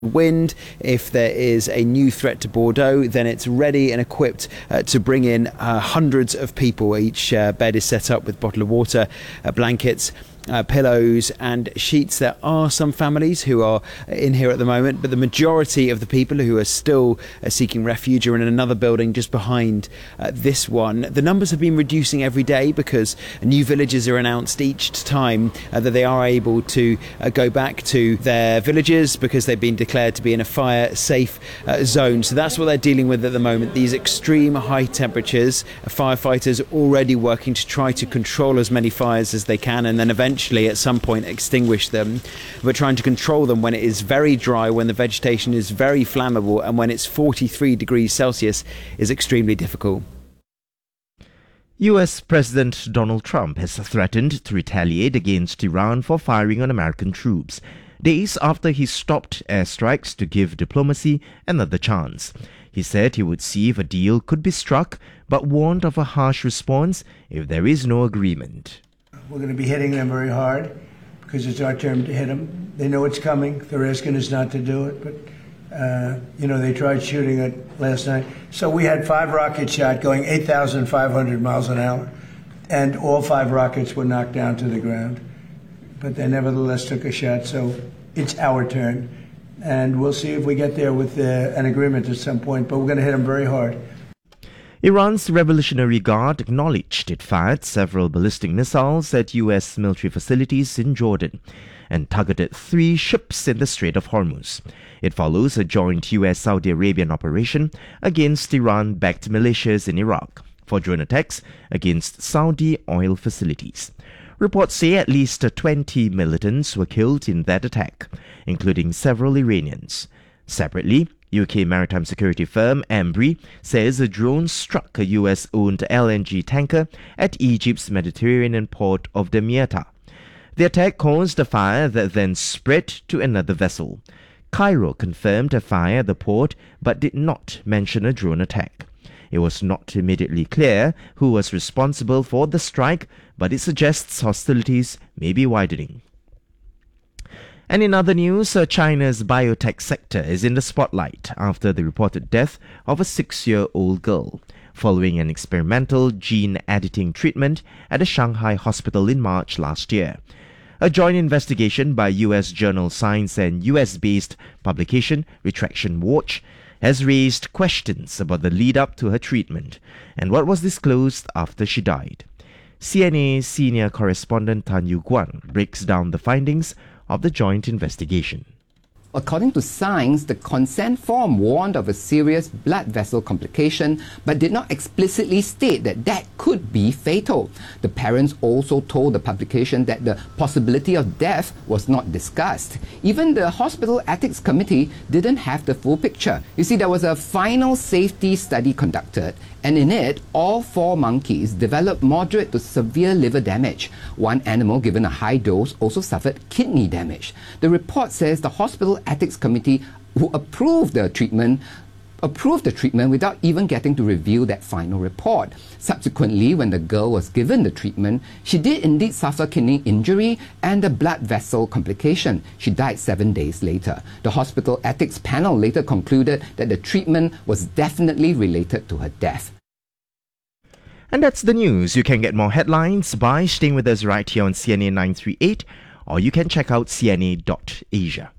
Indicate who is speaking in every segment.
Speaker 1: wind. If there is a new threat to Bordeaux, then it's ready and equipped to bring in hundreds of people. Each bed is set up with a bottle of water, blankets, pillows and sheets. There are some families who are in here at the moment, but the majority of the people who are still seeking refuge are in another building just behind this one. The numbers have been reducing every day because new villages are announced each time that they are able to go back to their villages because they've been declared to be in a fire safe zone. So that's what they're dealing with at the moment, these extreme high temperatures. Firefighters already working to try to control as many fires as they can and then eventually at some point extinguish them, but trying to control them when it is very dry, when the vegetation is very flammable and when it's 43 degrees Celsius is extremely difficult.
Speaker 2: US President Donald Trump has threatened to retaliate against Iran for firing on American troops, days after he stopped airstrikes to give diplomacy another chance. He said he would see if a deal could be struck, but warned of a harsh response if there is no agreement.
Speaker 3: We're going to be hitting them very hard because it's our turn to hit them. They know it's coming. They're asking us not to do it, but they tried shooting it last night. So we had 5 rockets shot going 8,500 miles an hour, and all 5 rockets were knocked down to the ground. But they nevertheless took a shot, so it's our turn. And we'll see if we get there with an agreement at some point, but we're going to hit them very hard.
Speaker 2: Iran's Revolutionary Guard acknowledged it fired several ballistic missiles at U.S. military facilities in Jordan and targeted 3 ships in the Strait of Hormuz. It follows a joint U.S.-Saudi Arabian operation against Iran-backed militias in Iraq for drone attacks against Saudi oil facilities. Reports say at least 20 militants were killed in that attack, including several Iranians. Separately, UK maritime security firm Embry says a drone struck a US-owned LNG tanker at Egypt's Mediterranean port of Damietta. The attack caused a fire that then spread to another vessel. Cairo confirmed a fire at the port but did not mention a drone attack. It was not immediately clear who was responsible for the strike, but it suggests hostilities may be widening. And in other news, China's biotech sector is in the spotlight after the reported death of a 6-year-old girl following an experimental gene editing treatment at a Shanghai hospital in March last year. A joint investigation by US journal Science and US-based publication Retraction Watch has raised questions about the lead-up to her treatment and what was disclosed after she died. CNA senior correspondent Tan Yu Guan breaks down the findings of the joint investigation.
Speaker 4: According to Science, the consent form warned of a serious blood vessel complication but did not explicitly state that could be fatal. The parents also told the publication that the possibility of death was not discussed. Even the hospital ethics committee didn't have the full picture. You see, there was a final safety study conducted, and in it, all 4 monkeys developed moderate to severe liver damage. One animal given a high dose also suffered kidney damage. The report says the hospital ethics committee who approved the treatment without even getting to review that final report. Subsequently, when the girl was given the treatment, she did indeed suffer kidney injury and a blood vessel complication. She died 7 days later. The hospital ethics panel later concluded that the treatment was definitely related to her death.
Speaker 2: And that's the news. You can get more headlines by staying with us right here on CNA 938, or you can check out cna.asia.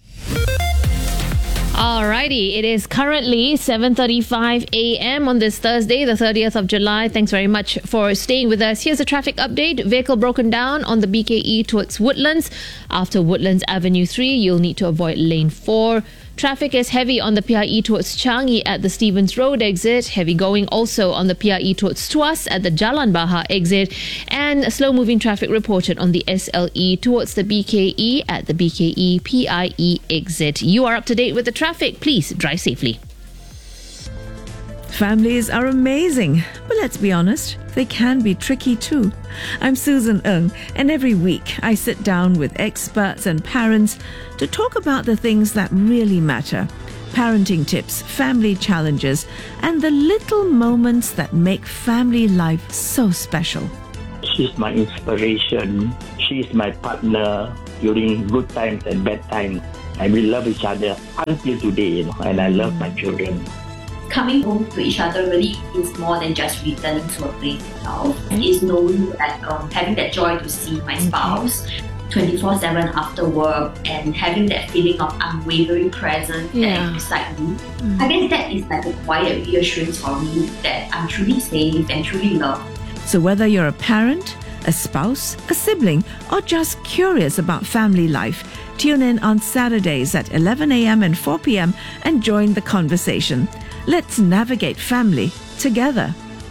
Speaker 5: Alrighty, it is currently 7:35 a.m. on this Thursday, the 30th of July. Thanks very much for staying with us. Here's a traffic update. Vehicle broken down on the BKE towards Woodlands. After Woodlands Avenue 3, you'll need to avoid lane 4. Traffic is heavy on the PIE towards Changi at the Stevens Road exit. Heavy going also on the PIE towards Tuas at the Jalan Bahar exit. And slow-moving traffic reported on the SLE towards the BKE at the BKE PIE exit. You are up to date with the traffic. Please drive safely.
Speaker 6: Families are amazing, but let's be honest, they can be tricky too. I'm Susan Ng, and every week I sit down with experts and parents to talk about the things that really matter. Parenting tips, family challenges, and the little moments that make family life so special.
Speaker 7: She's my inspiration. She's my partner during good times and bad times. and we love each other until today, and I love my children.
Speaker 8: Coming home to each other really is more than just returning to a place itself. It's knowing that, having that joy to see my spouse 24/7 after work and having that feeling of unwavering presence that is beside me. I guess that is like a quiet reassurance for me that I'm truly safe and truly loved.
Speaker 6: So whether you're a parent, a spouse, a sibling, or just curious about family life, tune in on Saturdays at 11 a.m. and 4 p.m. and join the conversation. Let's navigate family together.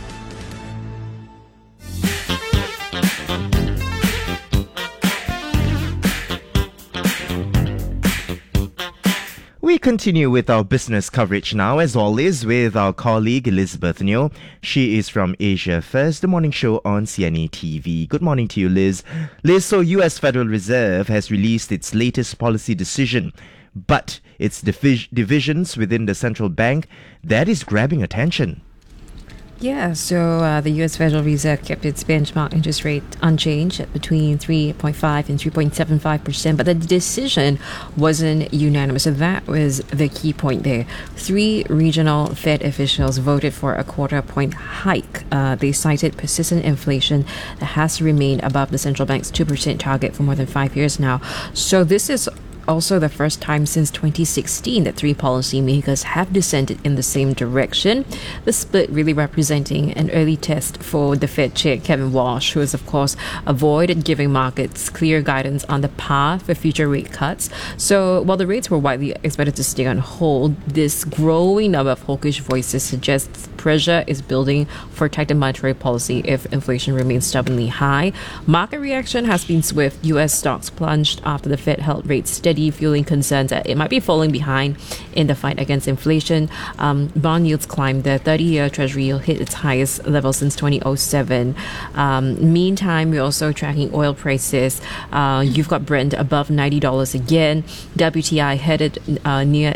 Speaker 2: We continue with our business coverage now, as always, with our colleague Elizabeth Neo. She is from Asia First, the morning show on CNA TV. Good morning to you, Liz. Liz, so U.S. Federal Reserve has released its latest policy decision, but its divisions within the central bank, that is grabbing attention.
Speaker 9: Yeah, so the U.S. Federal Reserve kept its benchmark interest rate unchanged at between 3.5 and 3.75%, but the decision wasn't unanimous. So that was the key point there. 3 regional Fed officials voted for a quarter-point hike. They cited persistent inflation that has remained above the central bank's 2% target for more than 5 years now. So this is also the first time since 2016 that 3 policymakers have dissented in the same direction. The split really representing an early test for the Fed chair Kevin Walsh, who has of course avoided giving markets clear guidance on the path for future rate cuts. So while the rates were widely expected to stay on hold, this growing number of hawkish voices suggests pressure is building for tighter monetary policy if inflation remains stubbornly high. Market reaction has been swift. U.S. stocks plunged after the Fed held rates steady, fueling concerns that it might be falling behind in the fight against inflation. Bond yields climbed. The 30-year Treasury yield hit its highest level since 2007. Meantime, we're also tracking oil prices. You've got Brent above $90 again. WTI headed near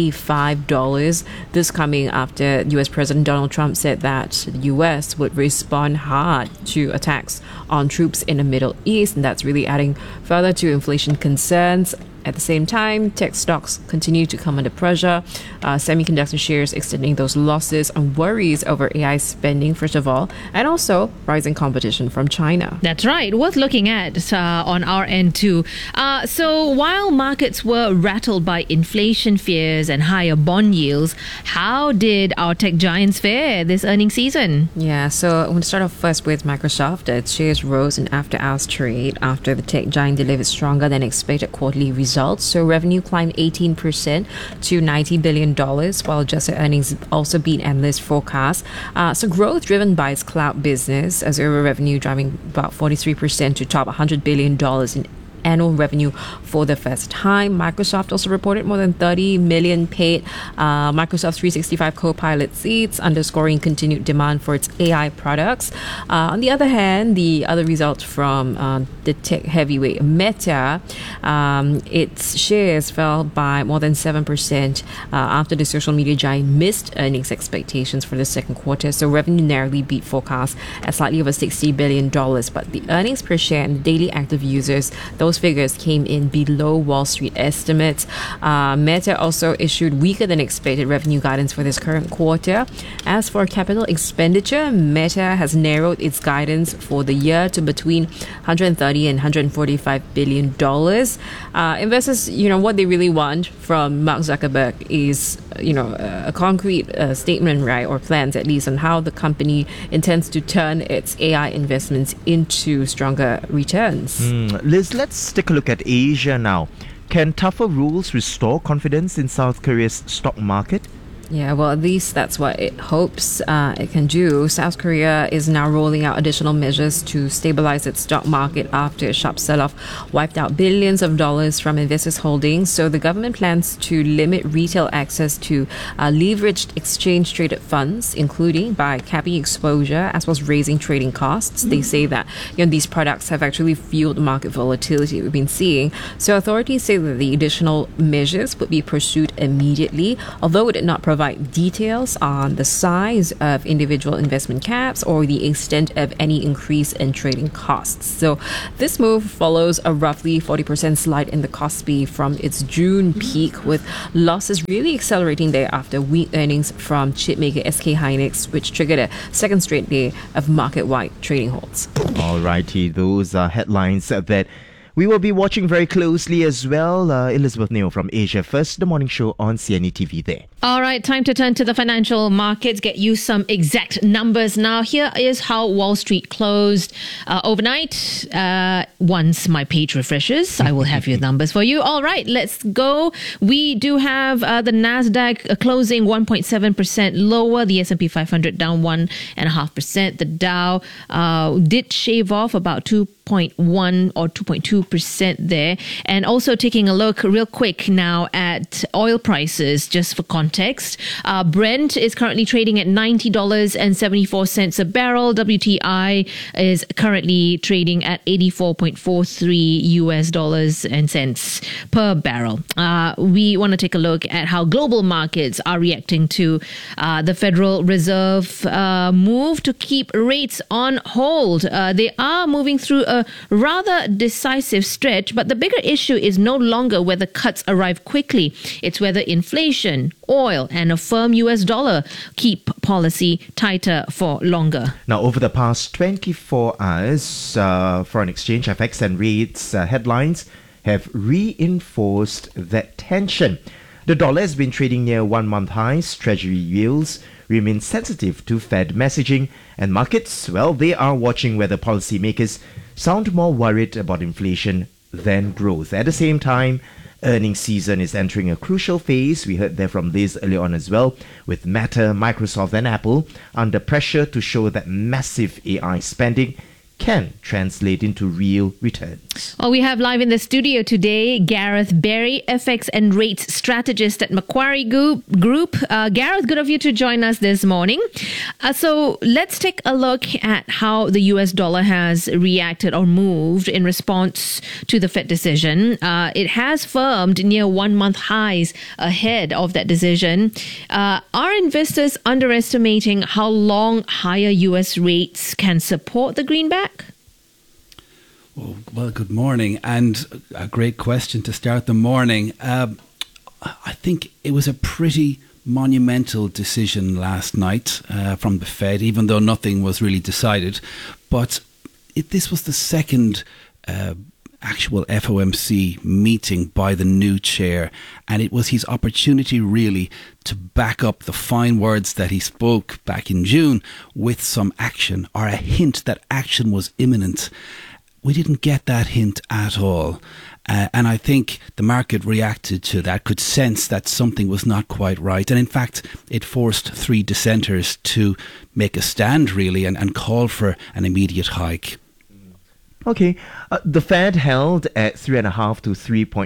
Speaker 9: $85. This coming after U.S. President Donald Trump said that the U.S. would respond hard to attacks on troops in the Middle East, and that's really adding further to inflation concerns. At the same time, tech stocks continue to come under pressure. Semiconductor shares extending those losses on worries over AI spending, first of all, and also rising competition from China.
Speaker 5: That's right. Worth looking at on our end too. So while markets were rattled by inflation fears and higher bond yields, how did our tech giants fare this earnings season?
Speaker 9: Yeah, so I'm going to start off first with Microsoft. Its shares rose in after-hours trade after the tech giant delivered stronger than expected quarterly results. So revenue climbed 18% to $90 billion, while adjusted earnings also beat analyst forecasts. So growth driven by its cloud business, Azure revenue driving about 43% to top $100 billion in annual revenue for the first time. Microsoft also reported more than 30 million paid Microsoft 365 Copilot seats, underscoring continued demand for its AI products. On the other hand, the other result from the tech heavyweight Meta, its shares fell by more than 7% after the social media giant missed earnings expectations for the second quarter. So revenue narrowly beat forecasts at slightly over $60 billion, but the earnings per share and the daily active users, those figures came in below Wall Street estimates. Meta also issued weaker than expected revenue guidance for this current quarter. As for capital expenditure, Meta has narrowed its guidance for the year to between 130 and 145 billion dollars. Investors, what they really want from Mark Zuckerberg is, a concrete statement, right, or plans at least on how the company intends to turn its AI investments into stronger returns.
Speaker 2: Liz, let's take a look at Asia now. Can tougher rules restore confidence in South Korea's stock market?
Speaker 9: Yeah, well, at least that's what it hopes it can do. South Korea is now rolling out additional measures to stabilize its stock market after a sharp sell-off wiped out billions of dollars from investors' holdings. So the government plans to limit retail access to leveraged exchange-traded funds, including by capping exposure as well as raising trading costs. They say that these products have actually fueled market volatility we've been seeing. So authorities say that the additional measures would be pursued immediately, although it did not provide provide details on the size of individual investment caps or the extent of any increase in trading costs. So this move follows a roughly 40% slide in the Kospi from its June peak, with losses really accelerating there after weak earnings from chipmaker SK Hynix, which triggered a second straight day of market-wide trading halts.
Speaker 2: Alrighty, those are headlines that we will be watching very closely as well. Elizabeth Neo from Asia First, the morning show on CNE TV there.
Speaker 5: All right, time to turn to the financial markets, get you some exact numbers now. Here is how Wall Street closed overnight. Once my page refreshes, I will have your numbers for you. All right, let's go. We do have the NASDAQ closing 1.7% lower, the S&P 500 down 1.5%. The Dow did shave off about 2.1 or 2.2% there. And also taking a look real quick now at oil prices, just for context. Brent is currently trading at $90.74 a barrel. WTI is currently trading at 84.43 US dollars and cents per barrel. We want to take a look at how global markets are reacting to the Federal Reserve move to keep rates on hold. They are moving through a rather decisive stretch, but the bigger issue is no longer whether cuts arrive quickly. It's whether inflation, oil, and a firm US dollar keep policy tighter for longer.
Speaker 2: Now, over the past 24 hours, foreign exchange, FX and rates headlines have reinforced that tension. The dollar has been trading near 1-month highs. Treasury yields remain sensitive to Fed messaging, and markets, well, they are watching whether policymakers sound more worried about inflation than growth. At the same time, earnings season is entering a crucial phase. We heard there from Liz earlier on as well, with Meta, Microsoft and Apple under pressure to show that massive AI spending can translate into real returns.
Speaker 5: Well, we have live in the studio today Gareth Berry, FX and rates strategist at Macquarie Group. Gareth, good of you to join us this morning. So let's take a look at how the US dollar has reacted or moved in response to the Fed decision. It has firmed near 1-month highs ahead of that decision. Are investors underestimating how long higher US rates can support the greenback?
Speaker 10: Well, good morning, and a great question to start the morning. I think it was a pretty monumental decision last night from the Fed, even though nothing was really decided. But this was the second actual FOMC meeting by the new chair, and it was his opportunity really to back up the fine words that he spoke back in June with some action, or a hint that action was imminent. We didn't get that hint at all. And I think the market reacted to that, could sense that something was not quite right. And in fact, it forced 3 dissenters to make a stand, really, and call for an immediate hike.
Speaker 2: Okay, the Fed held at 3.5 to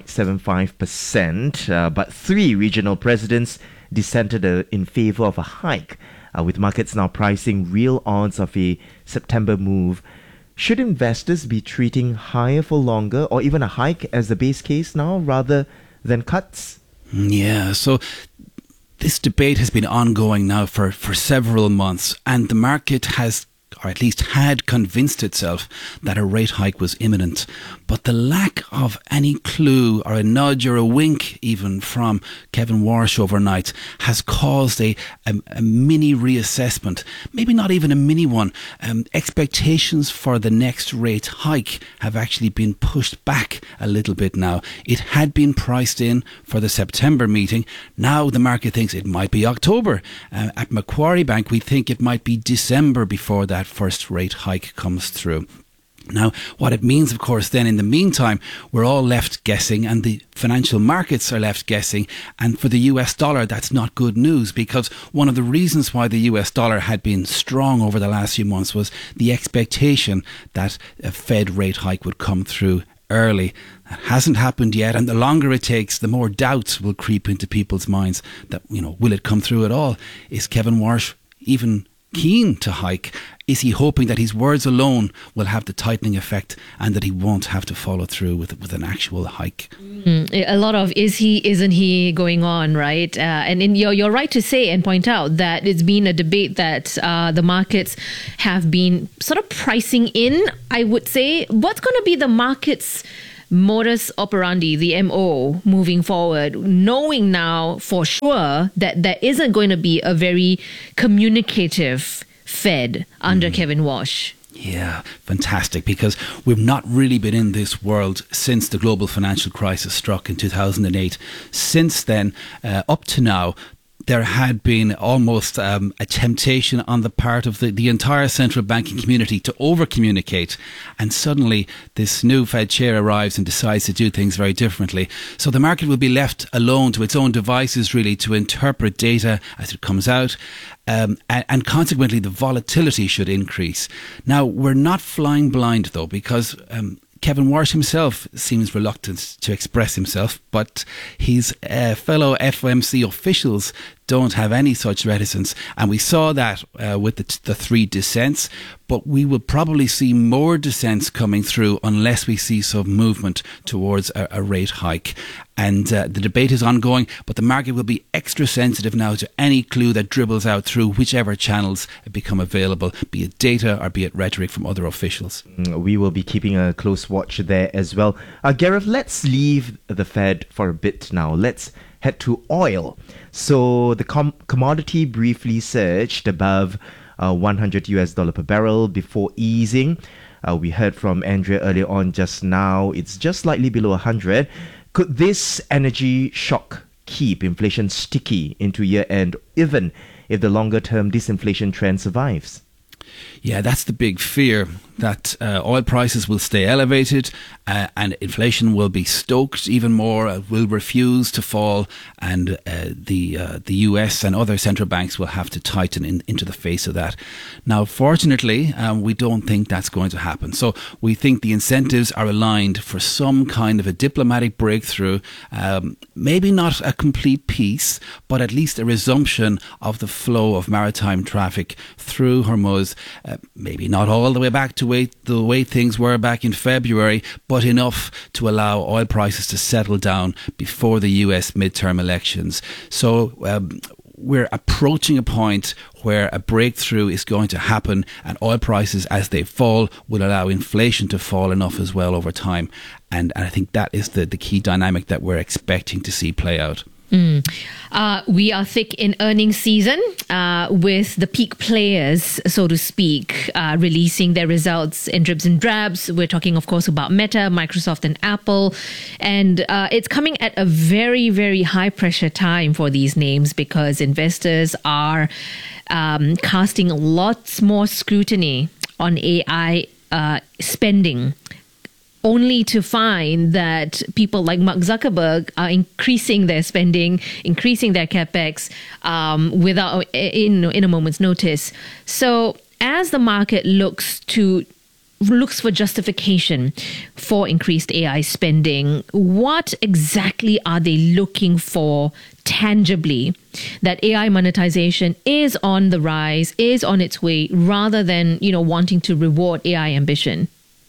Speaker 2: 3.75%, but 3 regional presidents dissented in favor of a hike, with markets now pricing real odds of a September move. Should investors be treating higher for longer or even a hike as the base case now rather than cuts?
Speaker 10: Yeah, so this debate has been ongoing now for several months, and the market has, or at least had, convinced itself that a rate hike was imminent. But the lack of any clue or a nudge or a wink even from Kevin Warsh overnight has caused a mini reassessment, maybe not even a mini one. Expectations for the next rate hike have actually been pushed back a little bit now. It had been priced in for the September meeting. Now the market thinks it might be October. At Macquarie Bank, we think it might be December before that first rate hike comes through. Now, what it means, of course, then in the meantime, we're all left guessing, and the financial markets are left guessing. And for the US dollar, that's not good news, because one of the reasons why the US dollar had been strong over the last few months was the expectation that a Fed rate hike would come through early. That hasn't happened yet, and the longer it takes, the more doubts will creep into people's minds that, will it come through at all? Is Kevin Warsh even keen to hike? Is he hoping that his words alone will have the tightening effect and that he won't have to follow through with an actual hike?
Speaker 5: A lot of is he, isn't he going on, right? And you're right to say and point out that it's been a debate that the markets have been sort of pricing in, I would say. What's going to be the market's modus operandi, the MO, moving forward, knowing now for sure that there isn't going to be a very communicative Fed under Kevin Walsh?
Speaker 10: Yeah, fantastic, because we've not really been in this world since the global financial crisis struck in 2008. Since then, up to now, there had been almost a temptation on the part of the entire central banking community to over-communicate, and suddenly this new Fed chair arrives and decides to do things very differently. So the market will be left alone to its own devices, really, to interpret data as it comes out, and consequently the volatility should increase. Now, we're not flying blind, though, because Kevin Walsh himself seems reluctant to express himself, but his fellow FOMC officials don't have any such reticence. And we saw that with the three dissents, but we will probably see more dissents coming through unless we see some movement towards a rate hike. And the debate is ongoing, but the market will be extra sensitive now to any clue that dribbles out through whichever channels become available, be it data or be it rhetoric from other officials.
Speaker 2: We will be keeping a close watch there as well. Gareth, let's leave the Fed for a bit now. Let's head to oil. So the commodity briefly surged above $100 per barrel before easing. We heard from Andrea earlier on just now. It's just slightly below 100. Could this energy shock keep inflation sticky into year end, even if the longer-term disinflation trend survives?
Speaker 10: Yeah, that's the big fear, that oil prices will stay elevated and inflation will be stoked even more, will refuse to fall, and the US and other central banks will have to tighten into the face of that. Now, fortunately, we don't think that's going to happen. So we think the incentives are aligned for some kind of a diplomatic breakthrough, maybe not a complete peace, but at least a resumption of the flow of maritime traffic through Hormuz. Maybe not all the way back to the way things were back in February, but enough to allow oil prices to settle down before the US midterm elections. So we're approaching a point where a breakthrough is going to happen, and oil prices, as they fall, will allow inflation to fall enough as well over time. And I think that is the key dynamic that we're expecting to see play out.
Speaker 5: We are thick in earnings season with the peak players, so to speak, releasing their results in dribs and drabs. We're talking, of course, about Meta, Microsoft and Apple. And it's coming at a very, very high pressure time for these names because investors are casting lots more scrutiny on AI spending, only to find that people like Mark Zuckerberg are increasing their spending, increasing their capex without in a moment's notice. So as the market looks for justification for increased AI spending, what exactly are they looking for tangibly that AI monetization is on the rise, is on its way, rather than wanting to reward AI ambition?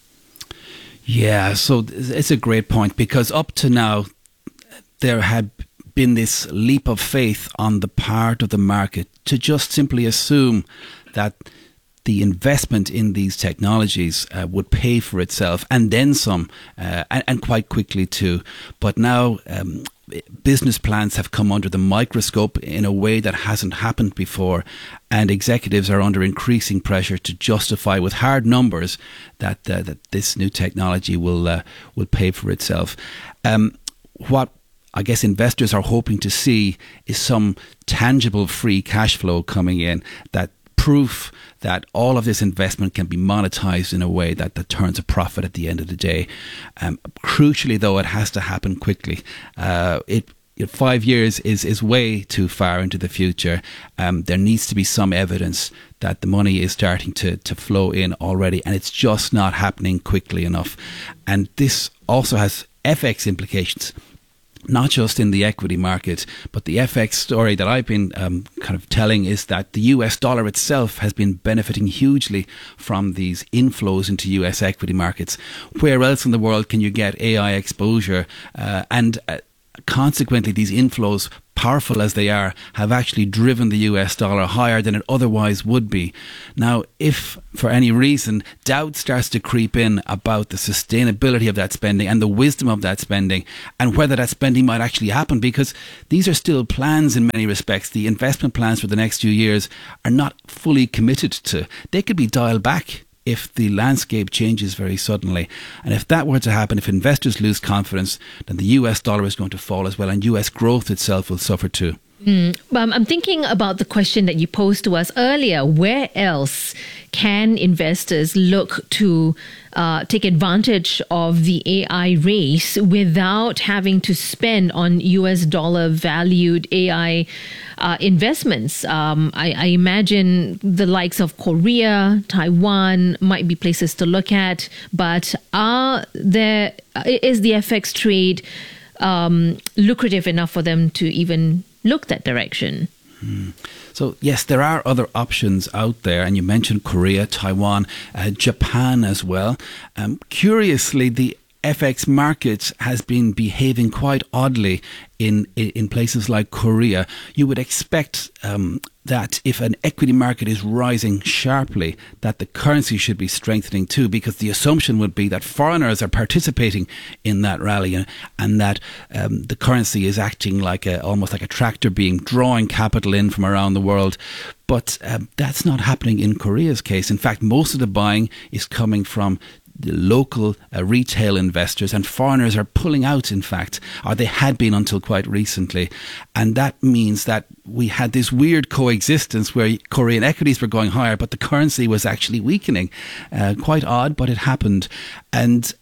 Speaker 10: Yeah, so it's a great point, because up to now, there had been this leap of faith on the part of the market to just simply assume that the investment in these technologies would pay for itself and then some, and quite quickly too. But now business plans have come under the microscope in a way that hasn't happened before, and executives are under increasing pressure to justify with hard numbers that this new technology will pay for itself. What I guess investors are hoping to see is some tangible free cash flow coming in, that proof that all of this investment can be monetized in a way that turns a profit at the end of the day. Crucially, though, it has to happen quickly. 5 years is way too far into the future. There needs to be some evidence that the money is starting to flow in already, and it's just not happening quickly enough. And this also has FX implications. not just in the equity market, but the FX story that I've been kind of telling is that the US dollar itself has been benefiting hugely from these inflows into US equity markets. Where else in the world can you get AI exposure? Consequently, these inflows, powerful as they are, have actually driven the US dollar higher than it otherwise would be. Now, if for any reason doubt starts to creep in about the sustainability of that spending and the wisdom of that spending and whether that spending might actually happen, because these are still plans in many respects, the investment plans for the next few years are not fully committed to. They could be dialed back if the landscape changes very suddenly. And if that were to happen, if investors lose confidence, then the US dollar is going to fall as well, and US growth itself will suffer too.
Speaker 5: I'm thinking about the question that you posed to us earlier. Where else can investors look to take advantage of the AI race without having to spend on US dollar valued AI investments? I imagine the likes of Korea, Taiwan might be places to look at, but is the FX trade lucrative enough for them to even look that direction?
Speaker 10: So yes, there are other options out there, and you mentioned Korea, Taiwan, Japan as well. Curiously, the FX market has been behaving quite oddly in places like Korea. You would expect that if an equity market is rising sharply, that the currency should be strengthening too, because the assumption would be that foreigners are participating in that rally, and that the currency is acting like almost like a tractor beam, drawing capital in from around the world. But that's not happening in Korea's case. In fact, most of the buying is coming from the local retail investors, and foreigners are pulling out, in fact, or they had been until quite recently. And that means that we had this weird coexistence where Korean equities were going higher, but the currency was actually weakening. Quite odd, but it happened. And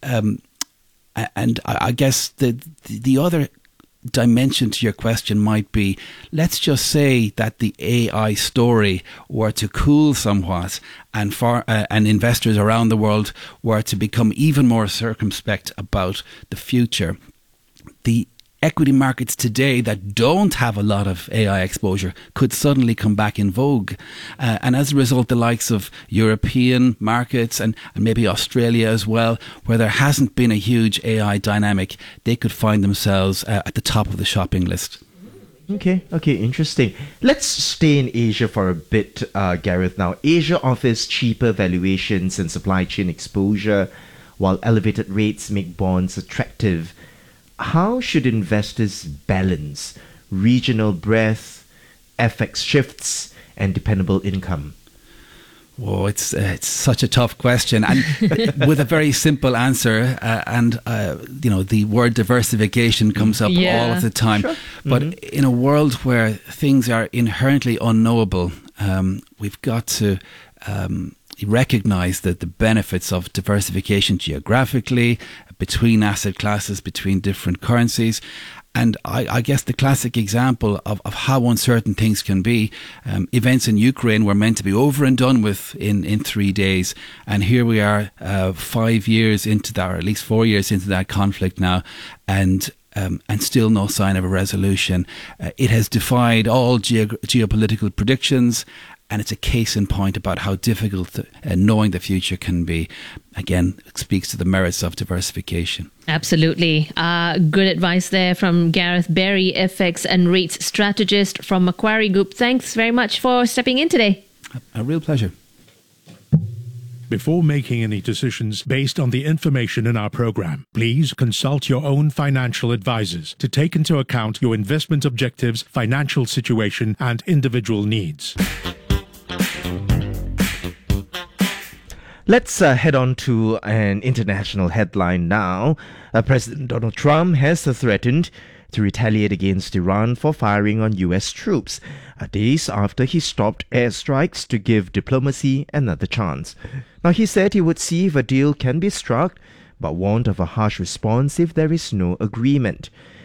Speaker 10: I guess the other dimension to your question might be, let's just say that the AI story were to cool somewhat, and investors around the world were to become even more circumspect about the future. The equity markets today that don't have a lot of AI exposure could suddenly come back in vogue. And as a result, the likes of European markets and maybe Australia as well, where there hasn't been a huge AI dynamic, they could find themselves at the top of the shopping list.
Speaker 2: Okay, interesting. Let's stay in Asia for a bit, Gareth. Now, Asia offers cheaper valuations and supply chain exposure, while elevated rates make bonds attractive. How should investors balance regional breadth, FX shifts, and dependable income?
Speaker 10: Oh, it's such a tough question, and with a very simple answer. The word diversification comes up all of the time. Sure. But in a world where things are inherently unknowable, we've got to recognize that the benefits of diversification geographically, between asset classes, between different currencies. And I guess the classic example of how uncertain things can be, events in Ukraine were meant to be over and done with in 3 days. And here we are 5 years into that, or at least 4 years into that conflict now, and still no sign of a resolution. It has defied all geopolitical predictions, and it's a case in point about how difficult knowing the future can be. Again, it speaks to the merits of diversification.
Speaker 5: Absolutely. Good advice there from Gareth Berry, FX and rates strategist from Macquarie Group. Thanks very much for stepping in today.
Speaker 10: A real pleasure.
Speaker 11: Before making any decisions based on the information in our program, please consult your own financial advisors to take into account your investment objectives, financial situation, and individual needs.
Speaker 2: Let's head on to an international headline now. President Donald Trump has threatened to retaliate against Iran for firing on US troops, days after he stopped airstrikes to give diplomacy another chance. Now, he said he would see if a deal can be struck, but warned of a harsh response if there is no agreement.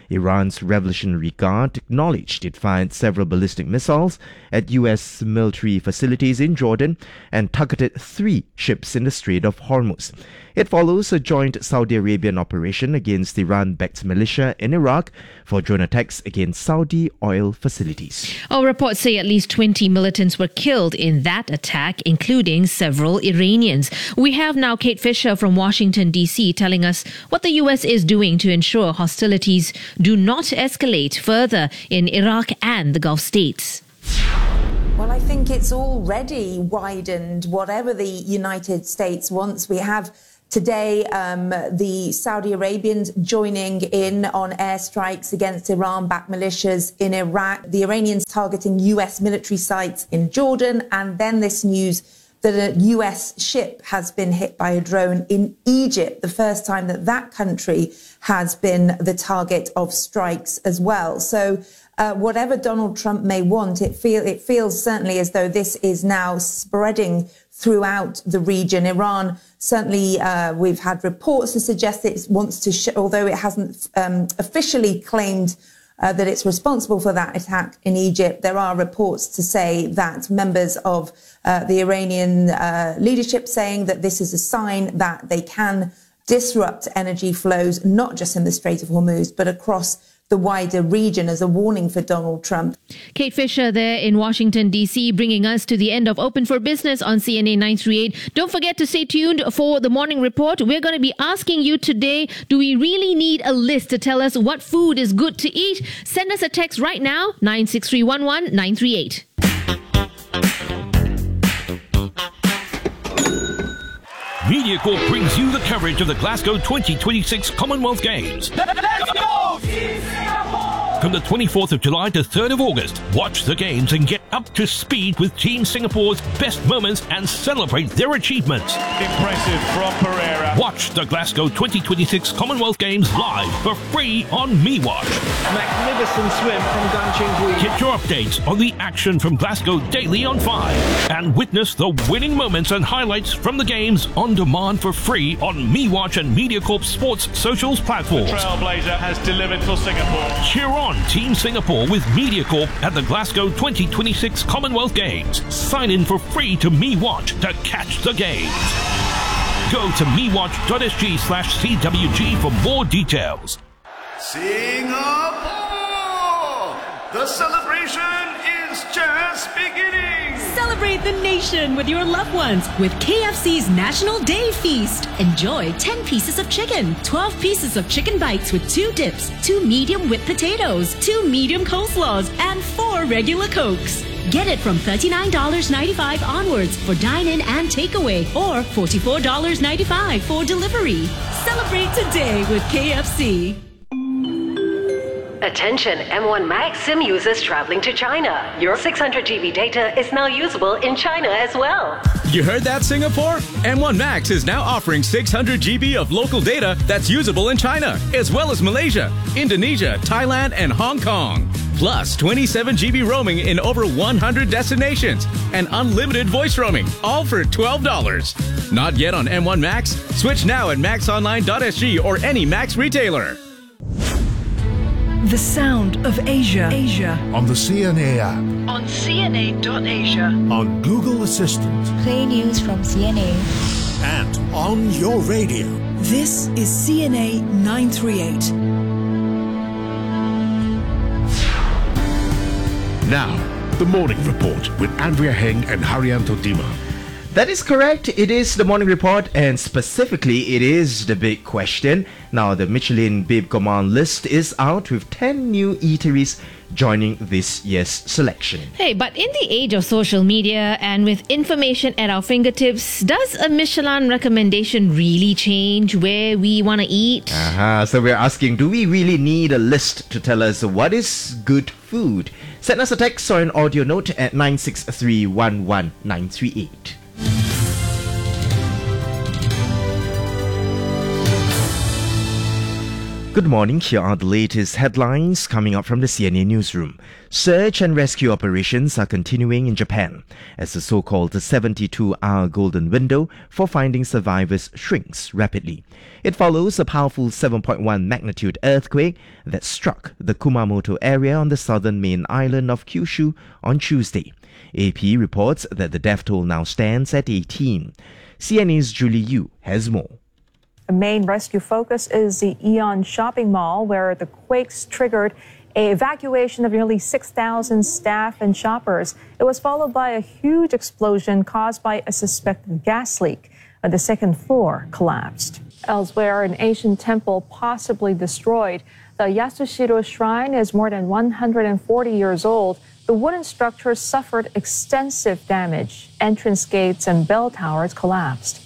Speaker 2: Iran's Revolutionary Guard acknowledged it fired several ballistic missiles at U.S. military facilities in Jordan and targeted 3 ships in the Strait of Hormuz. It follows a joint Saudi Arabian operation against Iran-backed militia in Iraq for drone attacks against Saudi oil facilities.
Speaker 5: Our reports say at least 20 militants were killed in that attack, including several Iranians. We have now Kate Fisher from Washington, D.C. telling us what the U.S. is doing to ensure hostilities do not escalate further in Iraq and the Gulf states.
Speaker 12: Well, I think it's already widened whatever the United States wants. We have today the Saudi Arabians joining in on airstrikes against Iran-backed militias in Iraq, the Iranians targeting US military sites in Jordan, and then this news that a US ship has been hit by a drone in Egypt, the first time that that country has been the target of strikes as well. So whatever Donald Trump may want, it feels certainly as though this is now spreading throughout the region. Iran, certainly we've had reports to suggest it wants to, although it hasn't officially claimed that it's responsible for that attack in Egypt, there are reports to say that members of the Iranian leadership saying that this is a sign that they can disrupt energy flows, not just in the Strait of Hormuz, but across the wider region, as a warning for Donald Trump.
Speaker 5: Kate Fisher there in Washington, D.C., bringing us to the end of Open for Business on CNA 938. Don't forget to stay tuned for the morning report. We're going to be asking you today, do we really need a list to tell us what food is good to eat? Send us a text right now, 96311 938.
Speaker 13: MediaCorp brings you the coverage of the Glasgow 2026 Commonwealth Games.
Speaker 14: Let's go!
Speaker 13: From the 24th of July to 3rd of August, watch the games and get up to speed with Team Singapore's best moments and celebrate their achievements.
Speaker 14: Impressive from Pereira.
Speaker 13: Watch the Glasgow 2026 Commonwealth Games live for free on MeWatch.
Speaker 15: Magnificent swim from Gan Cheng Hui.
Speaker 13: Get your updates on the action from Glasgow daily on 5 and witness the winning moments and highlights from the games on demand for free on MeWatch and MediaCorp Sports socials platforms.
Speaker 14: The Trailblazer has delivered for Singapore.
Speaker 13: Cheer on Team Singapore with MediaCorp at the Glasgow 2026 Commonwealth Games. Sign in for free to MeWatch to catch the games. Go to mewatch.sg/CWG for more details.
Speaker 16: Singapore! The celebration is just beginning!
Speaker 17: Celebrate the nation with your loved ones with KFC's National Day Feast. Enjoy 10 pieces of chicken, 12 pieces of chicken bites with 2 dips, 2 medium whipped potatoes, 2 medium coleslaws, and 4 regular Cokes. Get it from $39.95 onwards for dine-in and takeaway, or $44.95 for delivery. Celebrate today with KFC.
Speaker 18: Attention M1 Max SIM users traveling to China. Your 600 GB data is now usable in China as well.
Speaker 19: You heard that, Singapore? M1 Max is now offering 600 GB of local data that's usable in China, as well as Malaysia, Indonesia, Thailand, and Hong Kong. Plus 27 GB roaming in over 100 destinations and unlimited voice roaming, all for $12. Not yet on M1 Max? Switch now at maxonline.sg or any Max retailer.
Speaker 20: The sound of Asia.
Speaker 21: On the CNA app.
Speaker 20: On CNA.Asia.
Speaker 21: On Google Assistant.
Speaker 22: Play news from CNA.
Speaker 21: And on your radio.
Speaker 20: This is CNA 938.
Speaker 21: Now, the morning report with Andrea Heng and Haryanto Dima.
Speaker 2: That is correct. It is the morning report, and specifically, it is the big question. Now, the Michelin Bib Gourmand list is out with 10 new eateries joining this year's selection.
Speaker 5: Hey, but in the age of social media and with information at our fingertips, does a Michelin recommendation really change where we want to eat?
Speaker 2: So we're asking, do we really need a list to tell us what is good food? Send us a text or an audio note at 96311 Good morning. Here are the latest headlines coming up from the CNA newsroom. Search and rescue operations are continuing in Japan as the so-called 72-hour golden window for finding survivors shrinks rapidly. It follows a powerful 7.1 magnitude earthquake that struck the Kumamoto area on the southern main island of Kyushu on Tuesday. AP reports that the death toll now stands at 18. CNA's Julie Yu has more.
Speaker 1: The main rescue focus is the Aeon shopping mall, where the quakes triggered an evacuation of nearly 6,000 staff and shoppers. It was followed by a huge explosion caused by a suspected gas leak. The second floor collapsed. Elsewhere, an ancient temple possibly destroyed. The Yasushiro Shrine is more than 140 years old. The wooden structure suffered extensive damage. Entrance gates and bell towers collapsed.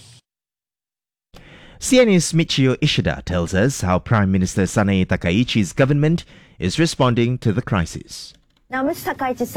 Speaker 2: CNA's Michio Ishida tells us how Prime Minister Sanae Takaichi's government is responding to the crisis.
Speaker 22: Now, Mr. Takaichi